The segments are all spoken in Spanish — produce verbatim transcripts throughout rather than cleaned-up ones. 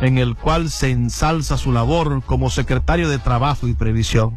en el cual se ensalza su labor como secretario de Trabajo y Previsión.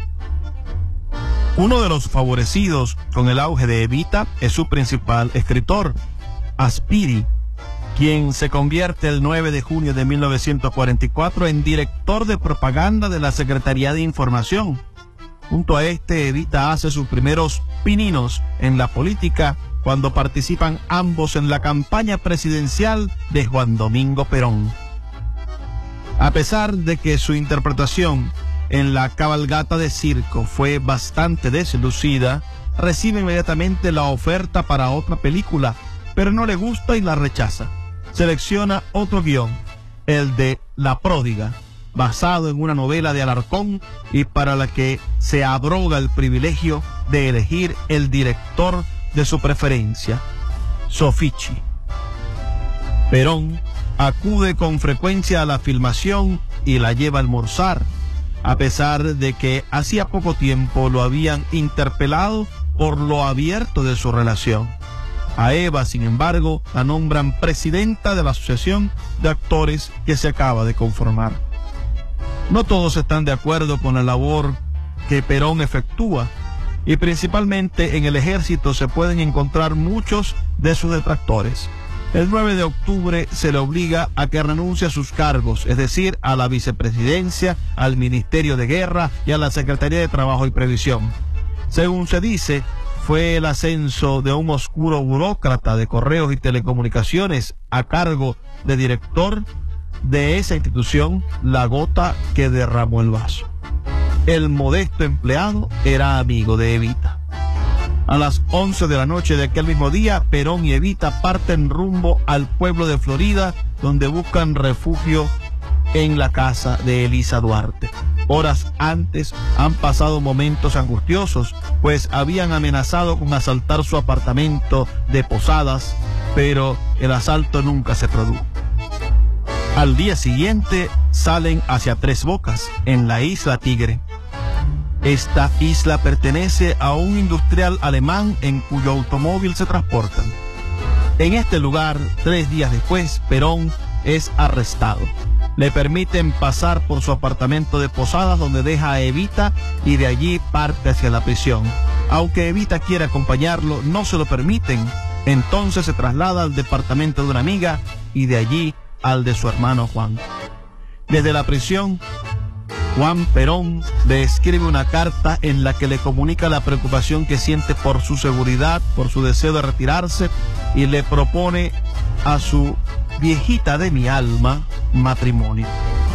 Uno de los favorecidos con el auge de Evita es su principal escritor, Aspiri, quien se convierte el nueve de junio de mil novecientos cuarenta y cuatro en director de propaganda de la Secretaría de Información. Junto a este, Evita hace sus primeros pininos en la política cuando participan ambos en la campaña presidencial de Juan Domingo Perón. A pesar de que su interpretación en la cabalgata de circo fue bastante deslucida, recibe inmediatamente la oferta para otra película, pero no le gusta y la rechaza. Selecciona otro guión, el de La Pródiga, basado en una novela de Alarcón y para la que se abroga el privilegio de elegir el director de su preferencia, Soffici. Perón acude con frecuencia a la filmación y la lleva a almorzar, a pesar de que hacía poco tiempo lo habían interpelado por lo abierto de su relación. A Eva, sin embargo, la nombran presidenta de la Asociación de Actores que se acaba de conformar. No todos están de acuerdo con la labor que Perón efectúa, y principalmente en el ejército se pueden encontrar muchos de sus detractores. El nueve de octubre se le obliga a que renuncie a sus cargos, es decir, a la vicepresidencia, al Ministerio de Guerra y a la Secretaría de Trabajo y Previsión. Según se dice, fue el ascenso de un oscuro burócrata de correos y telecomunicaciones a cargo de director de esa institución la gota que derramó el vaso. El modesto empleado era amigo de Evita. A las once de la noche de aquel mismo día, Perón y Evita parten rumbo al pueblo de Florida, donde buscan refugio en la casa de Elisa Duarte. Horas antes han pasado momentos angustiosos, pues habían amenazado con asaltar su apartamento de Posadas, pero el asalto nunca se produjo. Al día siguiente salen hacia Tres Bocas, en la isla Tigre. Esta isla pertenece a un industrial alemán en cuyo automóvil se transportan. En este lugar, tres días después, Perón es arrestado. Le permiten pasar por su apartamento de Posadas, donde deja a Evita, y de allí parte hacia la prisión. Aunque Evita quiere acompañarlo, no se lo permiten. Entonces se traslada al departamento de una amiga y de allí al de su hermano Juan. Desde la prisión, Juan Perón le escribe una carta en la que le comunica la preocupación que siente por su seguridad, por su deseo de retirarse, y le propone a su viejita de mi alma matrimonio.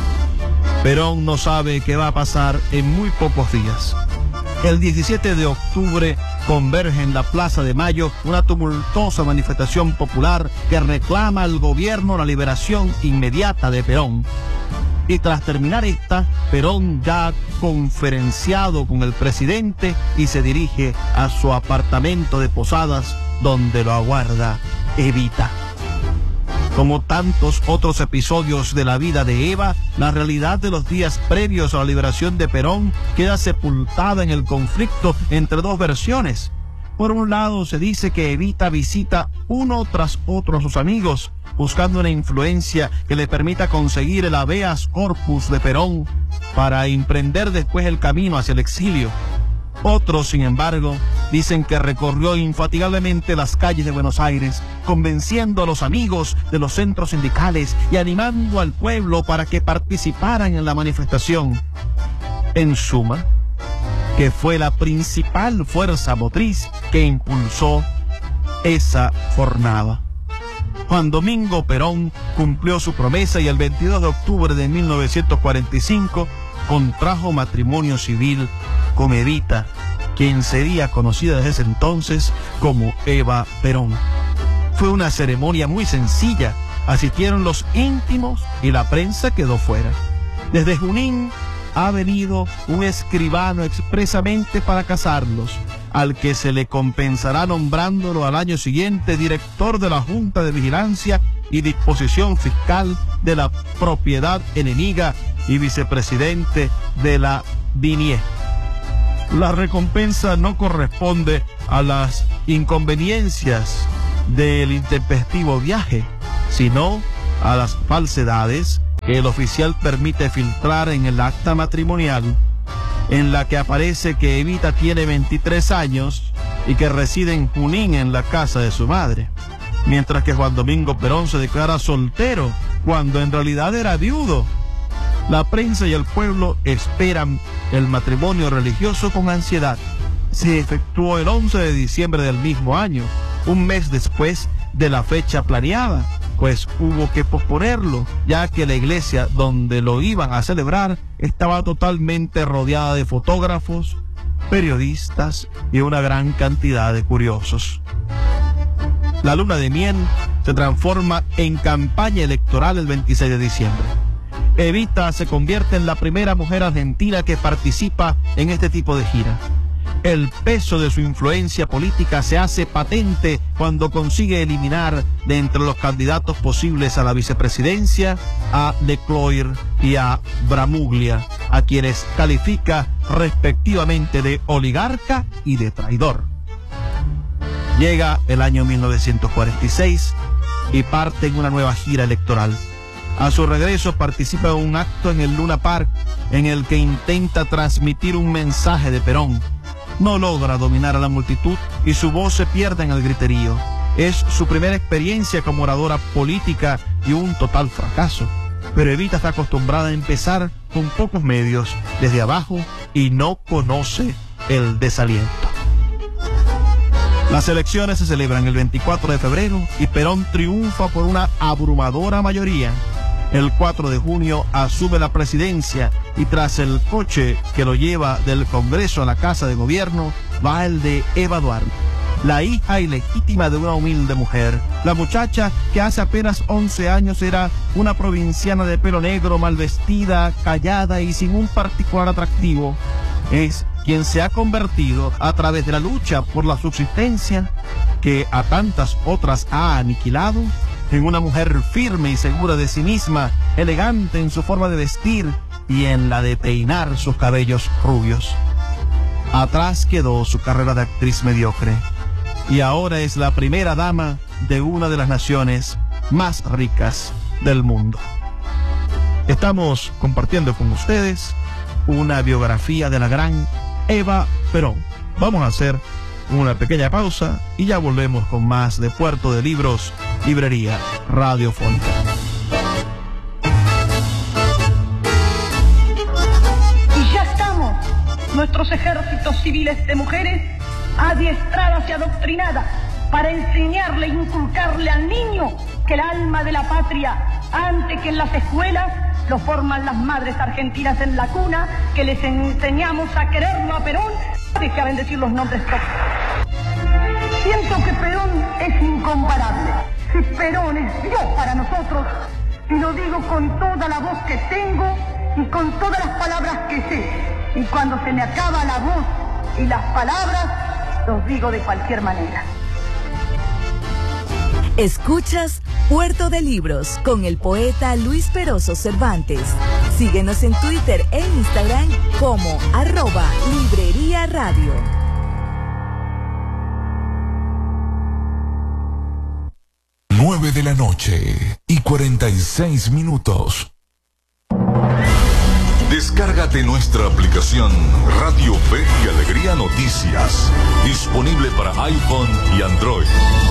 Perón no sabe qué va a pasar en muy pocos días. El diecisiete de octubre converge en la Plaza de Mayo una tumultuosa manifestación popular que reclama al gobierno la liberación inmediata de Perón. Y tras terminar esta, Perón ya ha conferenciado con el presidente y se dirige a su apartamento de Posadas, donde lo aguarda Evita. Como tantos otros episodios de la vida de Eva, la realidad de los días previos a la liberación de Perón queda sepultada en el conflicto entre dos versiones. Por un lado, se dice que Evita visita uno tras otro a sus amigos, buscando una influencia que le permita conseguir el habeas corpus de Perón para emprender después el camino hacia el exilio. Otros, sin embargo, dicen que recorrió infatigablemente las calles de Buenos Aires, convenciendo a los amigos de los centros sindicales y animando al pueblo para que participaran en la manifestación. En suma, que fue la principal fuerza motriz que impulsó esa jornada. Juan Domingo Perón cumplió su promesa y el veintidós de octubre de mil novecientos cuarenta y cinco contrajo matrimonio civil con Evita, quien sería conocida desde ese entonces como Eva Perón. Fue una ceremonia muy sencilla, asistieron los íntimos y la prensa quedó fuera. Desde Junín ha venido un escribano expresamente para casarlos, al que se le compensará nombrándolo al año siguiente director de la Junta de Vigilancia y Disposición Fiscal de la Propiedad Enemiga y vicepresidente de la D I N I E. La recompensa no corresponde a las inconveniencias del intempestivo viaje, sino a las falsedades que el oficial permite filtrar en el acta matrimonial, en la que aparece que Evita tiene veintitrés años y que reside en Junín, en la casa de su madre, mientras que Juan Domingo Perón se declara soltero cuando en realidad era viudo. La prensa y el pueblo esperan el matrimonio religioso con ansiedad. Se efectuó el once de diciembre del mismo año, un mes después de la fecha planeada, pues hubo que posponerlo, ya que la iglesia donde lo iban a celebrar estaba totalmente rodeada de fotógrafos, periodistas y una gran cantidad de curiosos. La luna de miel se transforma en campaña electoral el veintiséis de diciembre. Evita se convierte en la primera mujer argentina que participa en este tipo de gira. El peso de su influencia política se hace patente cuando consigue eliminar de entre los candidatos posibles a la vicepresidencia a Lecloir y a Bramuglia, a quienes califica respectivamente de oligarca y de traidor. Llega el año mil novecientos cuarenta y seis y parte en una nueva gira electoral. A su regreso participa en un acto en el Luna Park en el que intenta transmitir un mensaje de Perón. No logra dominar a la multitud y su voz se pierde en el griterío. Es su primera experiencia como oradora política y un total fracaso. Pero Evita está acostumbrada a empezar con pocos medios desde abajo y no conoce el desaliento. Las elecciones se celebran el veinticuatro de febrero y Perón triunfa por una abrumadora mayoría. El cuatro de junio asume la presidencia y tras el coche que lo lleva del Congreso a la Casa de Gobierno va el de Eva Duarte, la hija ilegítima de una humilde mujer. La muchacha que hace apenas once años era una provinciana de pelo negro, mal vestida, callada y sin un particular atractivo, es quien se ha convertido a través de la lucha por la subsistencia que a tantas otras ha aniquilado en una mujer firme y segura de sí misma, elegante en su forma de vestir y en la de peinar sus cabellos rubios. Atrás quedó su carrera de actriz mediocre y ahora es la primera dama de una de las naciones más ricas del mundo. Estamos compartiendo con ustedes una biografía de la gran Eva Perón. Vamos a hacer una pequeña pausa y ya volvemos con más de Puerto de Libros, Librería Radiofónica. Y ya estamos, nuestros ejércitos civiles de mujeres, adiestradas y adoctrinadas para enseñarle e inculcarle al niño que el alma de la patria, antes que en las escuelas, lo forman las madres argentinas en la cuna, que les enseñamos a quererlo a Perón, antes que a bendecir los nombres propios. Siento que Perón es incomparable. Si Perón es Dios para nosotros, y lo digo con toda la voz que tengo y con todas las palabras que sé, y cuando se me acaba la voz y las palabras, los digo de cualquier manera. Escuchas Puerto de Libros con el poeta Luis Peroso Cervantes. Síguenos en Twitter e Instagram como arroba Librería Radio. nueve de la noche y cuarenta y seis minutos. Descárgate nuestra aplicación Radio Fe y Alegría Noticias, disponible para iPhone y Android.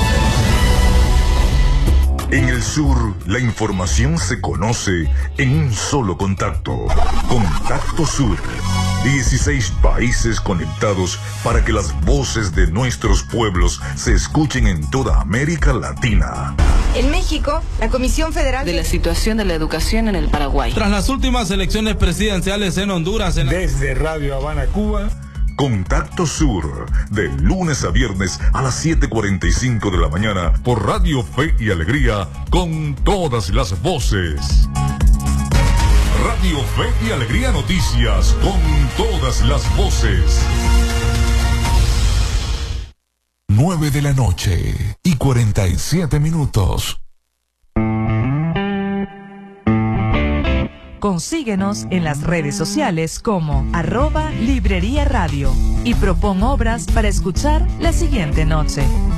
En el sur, la información se conoce en un solo contacto. Contacto Sur. dieciséis países conectados para que las voces de nuestros pueblos se escuchen en toda América Latina. En México, la Comisión Federal de la Situación de la Educación en el Paraguay. Tras las últimas elecciones presidenciales en Honduras... En la... Desde Radio Habana, Cuba... Contacto Sur, de lunes a viernes a las siete cuarenta y cinco de la mañana por Radio Fe y Alegría, con todas las voces. Radio Fe y Alegría Noticias, con todas las voces. nueve de la noche y cuarenta y siete minutos. Consíguenos en las redes sociales como arroba Librería Radio y propon obras para escuchar la siguiente noche.